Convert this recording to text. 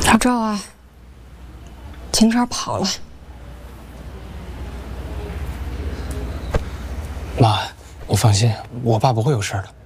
不知道啊，秦川跑了。 妈，你放心，我爸不会有事的。